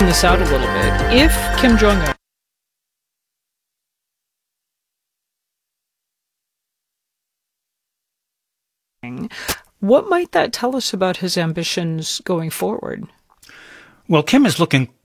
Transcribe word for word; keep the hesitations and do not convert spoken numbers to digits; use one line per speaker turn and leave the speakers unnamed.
broaden this out a little bit. If Kim Jong-un what might that tell us about his ambitions going forward?
Well, Kim is looking